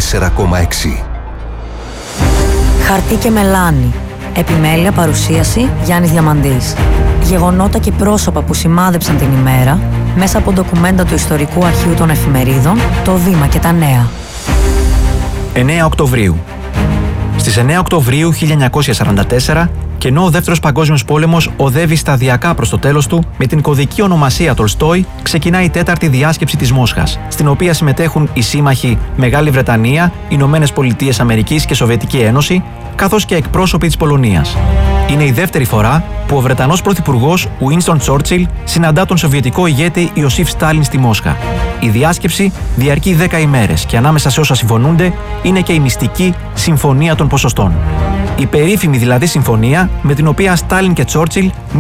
94,6. Χαρτί και μελάνι. Επιμέλεια, παρουσίαση Γιάννης Διαμαντής. Γεγονότα και πρόσωπα που σημάδεψαν την ημέρα μέσα από ντοκουμέντα του Ιστορικού Αρχείου των Εφημερίδων, το Βήμα και τα Νέα. 9 Οκτωβρίου. Στις 9 Οκτωβρίου 1944, και ενώ ο Δεύτερος Παγκόσμιος Πόλεμος οδεύει σταδιακά προς το τέλος του, με την κωδική ονομασία Τολστόι, ξεκινά η τέταρτη διάσκεψη της Μόσχας, στην οποία συμμετέχουν οι σύμμαχοι Μεγάλη Βρετανία, Ηνωμένες Πολιτείες Αμερικής και Σοβιετική Ένωση, καθώς και εκπρόσωποι της Πολωνίας. Είναι η δεύτερη φορά που ο Βρετανός Πρωθυπουργός Winston Churchill συναντά τον Σοβιετικό ηγέτη Ιωσήφ Στάλιν στη Μόσχα. Η διάσκεψη διαρκεί 10 ημέρες και ανάμεσα σε όσα συμφωνούνται είναι και η μυστική Συμφωνία των Ποσοστών. Η περίφημη δηλαδή συμφωνία με την οποία Στάλιν και Churchill